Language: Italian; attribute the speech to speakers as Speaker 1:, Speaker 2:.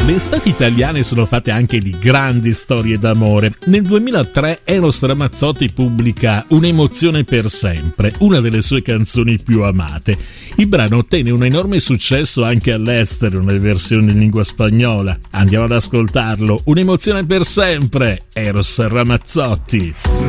Speaker 1: Le estati italiane sono fatte anche di grandi storie d'amore. Nel 2003 Eros Ramazzotti pubblica Un'emozione per sempre, una delle sue canzoni più amate. Il brano ottenne un enorme successo anche all'estero, nelle versioni in lingua spagnola. Andiamo ad ascoltarlo. Un'emozione per sempre, Eros Ramazzotti.